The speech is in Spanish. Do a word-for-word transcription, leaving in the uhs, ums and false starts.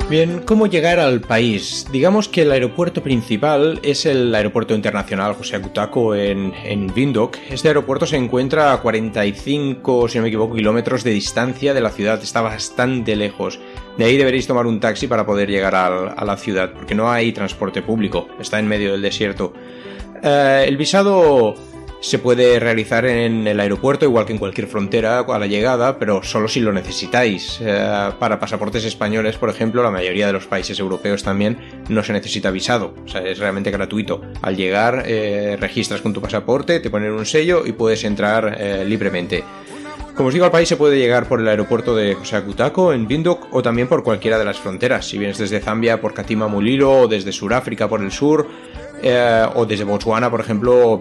Bien, ¿cómo llegar al país? Digamos que el aeropuerto principal es el Aeropuerto Internacional José Acutakko en, en Windhoek. Este aeropuerto se encuentra a cuarenta y cinco, si no me equivoco, kilómetros de distancia de la ciudad. Está bastante lejos. De ahí deberéis tomar un taxi para poder llegar al, a la ciudad, porque no hay transporte público. Está en medio del desierto. Uh, el visado se puede realizar en el aeropuerto, igual que en cualquier frontera a la llegada, pero solo si lo necesitáis. Eh, para pasaportes españoles, por ejemplo, la mayoría de los países europeos también no se necesita visado. O sea, es realmente gratuito. Al llegar, eh, registras con tu pasaporte, te ponen un sello y puedes entrar eh, libremente. Como os digo, al país se puede llegar por el aeropuerto de José Acutakko en Windhoek o también por cualquiera de las fronteras. Si vienes desde Zambia por Katima Mulilo o desde Sudáfrica por el sur, eh, o desde Botswana, por ejemplo,